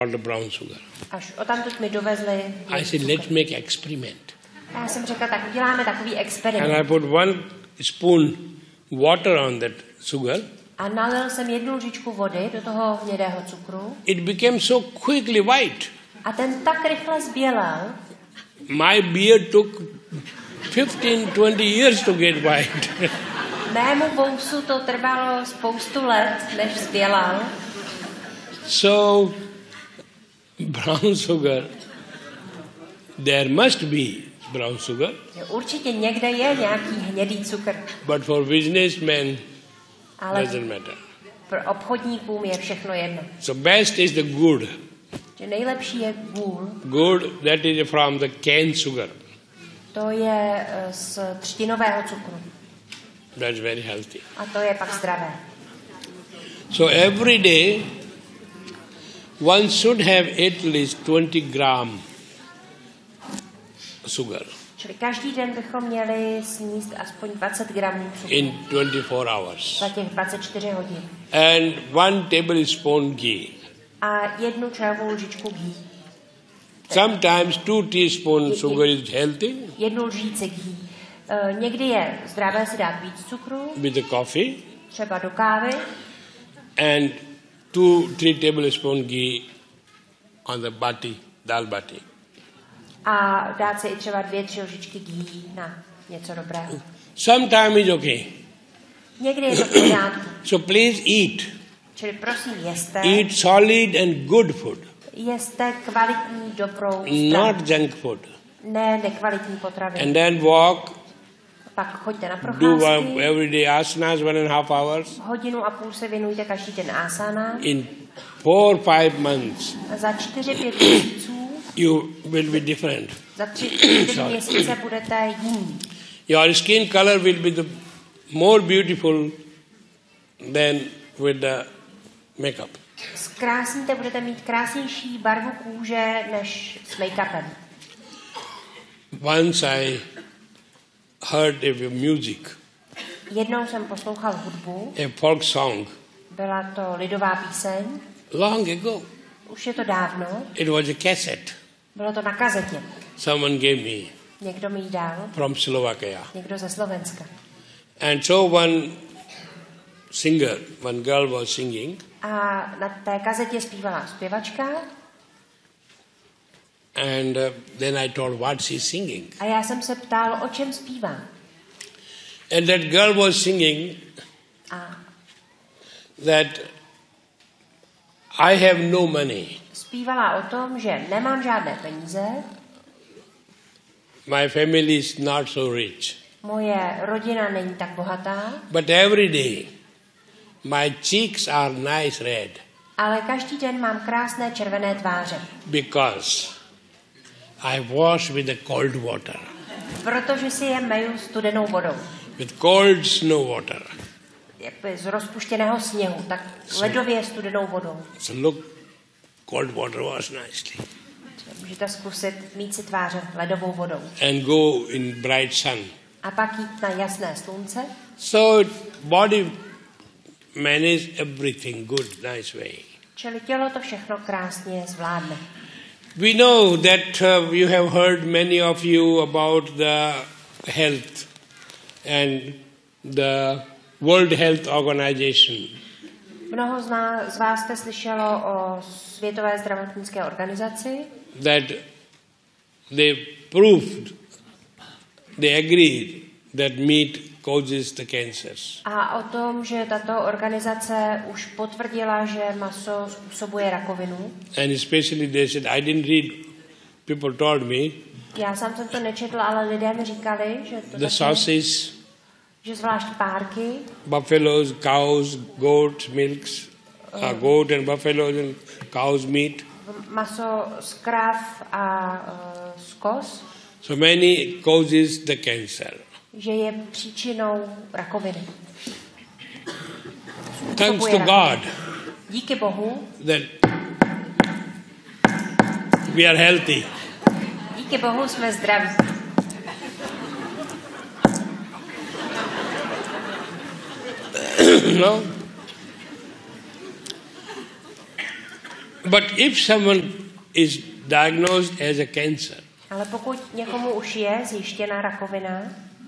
the brown sugar. Až odtamtud mi dovezli. I said, let's make experiment. Já jsem řekla, tak uděláme takový experiment. And I put 1 spoon water on that sugar. A nalil jsem 1 lžičku vody do toho hnědého cukru. It became so quickly white. A ten tak rychle zbělal. My beard took 15-20 years to get white. Mému vousu to trvalo spoustu let, než zbělal. So, brown sugar, there must be brown sugar. Určitě někde je nějaký hnědý cukr. But for businessmen, ale doesn't matter. Pro obchodníkům je všechno jedno. So best is the good. Že nejlepší je gůl. Good, that is from the cane sugar. To je z třtinového cukru. That's very healthy. A to je pak zdravé. So every day, one should have at least 20 gram sugar. Čili každý den bychom měli sníst aspoň 20 gramů cukru. In 24 hours. Za těch 24 hodin. And 1 tablespoon ghee. A 1 čajovou lžičku ghee. Sometimes 2 teaspoons sugar is healthy. 1 lžíci ghee. Někdy je zdravé si dát víc cukru. With the coffee. Třeba do kávy. And 2-3 tablespoon ghee on the bati, dal bati. A dát si i třeba 2-3 lžičky ghee na něco dobrého. Sometimes is okay. Někdy je to v pořádku. So please eat. Čili prosím jeste. Eat solid and good food. Jeste kvalitní, dobrou stravu. Not junk food. Ne nekvalitní potraviny. And then walk. Pak choďte na Do procházky. every day asanas 1.5 hours. 1.5 hodiny se věnujte každý den asana. In 4-5 months. Za 4-5 měsíců. You will be different. Za 3 měsíce budete jiní. Your skin color will be the more beautiful than with the makeup. Zkrásníte, budete mít krásnější barvu kůže než s make-upem. Once I heard a music. Jednou jsem poslouchal hudbu. A folk song. Byla to lidová píseň. Long ago. Už je to dávno. It was a cassette. Bylo to na kazetě. Someone gave me. Někdo mi ji dal. From Slovakia. Někdo ze Slovenska. And so one singer, one girl was singing. A na té kazetě zpívala zpěvačka. And then I told what she's singing. A já jsem se ptal, o čem zpívá. And that girl was singing that I have no money. Zpívala o tom, že nemám žádné peníze. My family is not so rich. Moje rodina není tak bohatá. But every day my cheeks are nice red. Ale každý den mám krásné červené tváře. Because I wash with the cold water. Protože si je meju studenou vodou. With cold snow water. Jakby z rozpuštěného sněhu, tak ledově studenou vodou. So look, cold water wash nicely. Můžete zkusit mít si tváře ledovou vodou. And go in bright sun. A pak jít na jasné slunce. So body manage everything good, nice way. Čili tělo to všechno krásně zvládne. We know that you have heard many of you about the health and the World Health Organization. Mnoho z vás jste slyšelo o Světové zdravotnické organizaci. That they proved, they agreed that meat causes the cancers. A o tom, že tato organizace už potvrdila, že maso způsobuje rakovinu. And especially they said, I didn't read, people told me. Já sám jsem to nečetl, ale lidé mi říkali, že to the sausages, že zvlášť párky, buffaloes, cows, goats, milks, goat and buffaloes and cows meat. Maso z krav a z koz. So many causes the cancer. Že je příčinou rakoviny. Thanks to God. Díky Bohu. That we are healthy. Díky Bohu jsme zdraví. No. But if someone is diagnosed as a cancer, Ale pokud někomu už je zjištěna rakovina,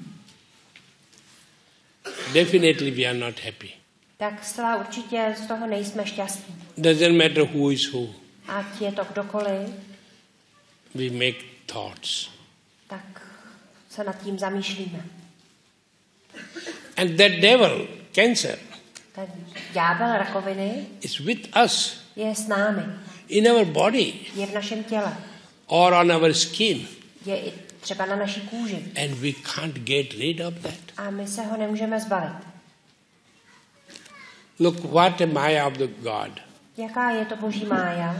definitely we are not happy. tak zcela určitě z toho nejsme šťastní. Doesn't matter who is who. Ať je to kdokoliv, We make thoughts. tak se nad tím zamýšlíme. And that devil, cancer, Ten ďábel rakoviny is with us, je s námi, in our body, je v našem těle, or on our skin. je i třeba na naší kůži. And we can't get rid of that. A my se ho nemůžeme zbavit. Look, what a Maya of the God. Jaká je to boží mája?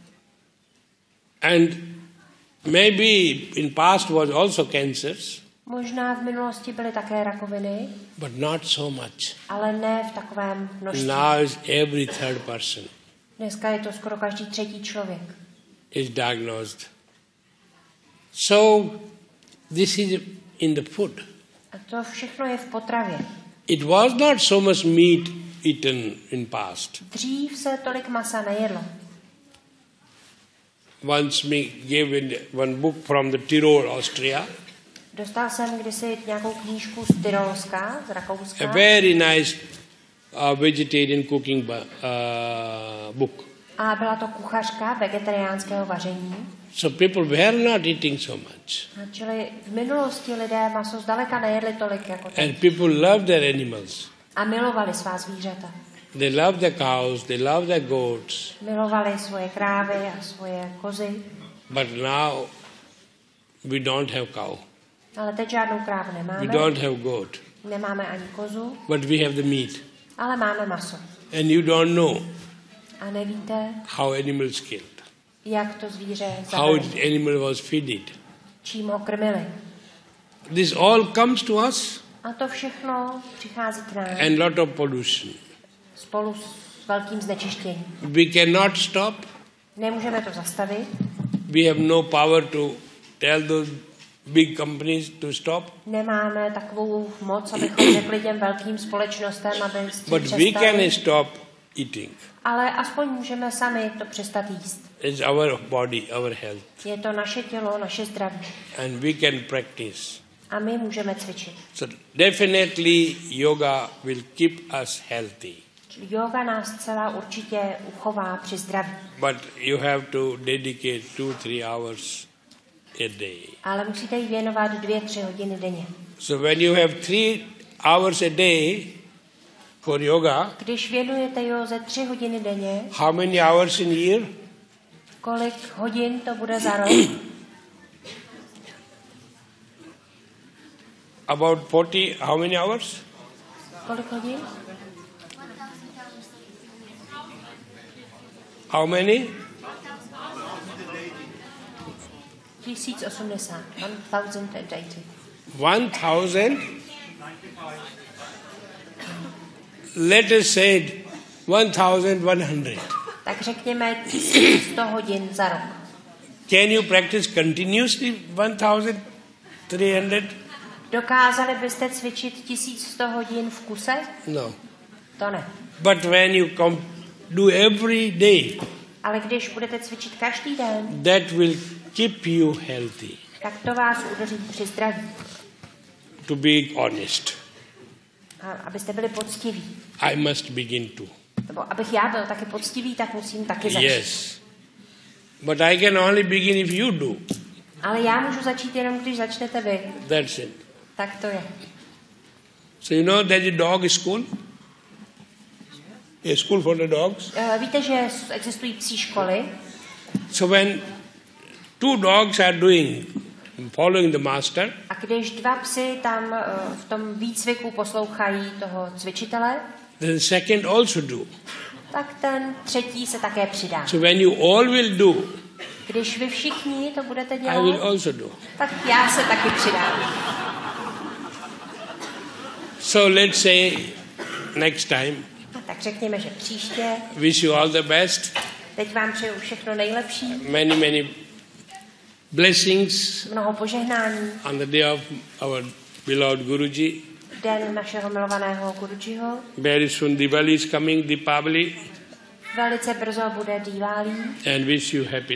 And maybe in past was also cancers, Možná v minulosti byly také rakoviny, but not so much. ale ne v takovém množství. Now is every third person Dneska je to skoro každý třetí člověk. is diagnosed. So this is in the food. A to všechno je v potravě. It was not so much meat eaten in past. Dřív se tolik masa nejedlo. Once me gave one book from the Tyrol, Austria, Dostal jsem kdysi nějakou knížku z Tyrolska, z Rakouska. a very nice vegetarian cooking book. A byla to kuchařka vegetariánského vaření. So people were not eating so much. A čili v minulosti lidé maso zdaleka nejedli tolik jako teď. And people love their animals. A milovali svá zvířata. They love their cows, they love their goats. Milovali svoje krávy a svoje kozy. But now we don't have cow. Ale teď žádnou krávu We nemáme. don't have goat. Nemáme ani kozu, But we have the meat. ale máme maso. And you don't know A nevíte, how animal is killed, jak to zvíře how zabili, the animal was feeded. čím ho krmili. This all comes to us A to všechno přichází k nám and lot of pollution. spolu s velkým znečištěním. We cannot stop. Nemůžeme to zastavit, We have no power to tell those big companies to stop. nemáme takovou moc, abychom řekli těm velkým společnostem, aby s tím But we can přestali. stop eating. Ale aspoň můžeme sami to přestat jíst. It's our body, our health. Je to naše tělo, naše zdraví. And we can practice. A my můžeme cvičit. So definitely yoga will keep us healthy. Čili yoga nás celá určitě uchová při zdraví. But you have to dedicate 2-3 hours a day. Ale musíte jí věnovat 2-3 hodiny denně. So when you have 3 hours a day for yoga, Když věnujete józe 3 hodiny denně, how many hours in a year? kolik hodin to bude za rok? About 40, how many hours? Kolik hodin? How many? 1080. 1080. 1,000? Let us say 1,100. Tak řekněme 1100 hodin za rok. Can you practice continuously 1,300? Dokázali byste cvičit 1100 hodin v kuse? No. To ne. But when you do every day, Ale když budete cvičit každý den, that will keep you healthy. tak to vás udrží při zdraví. To be honest, A abyste byli poctiví. I must begin to. Nebo abych já byl taky poctivý, tak musím taky začít. Yes. But I can only begin if you do. Ale já můžu začít jenom, když začnete vy. That's it. Tak to je. So you know there's a dog school? A school for the dogs. Víte, že existují psí školy So when 2 dogs are following the master, a když 2 psy tam v tom výcviku poslouchají toho cvičitele, the second also do. tak ten třetí se také přidá. So when you all will do, Když vy všichni to budete I will dělat, also do. tak já se taky přidám. So let's say next time, Tak řekněme, že příště. wish you all the best. Teď vám přeju všechno nejlepší, Many blessings mnoho požehnání. on the day of our beloved Guruji. Den našeho milovaného Gurujiho. Very soon Diwali is coming, Deepavali. Velice brzo bude Diwali and wish you happy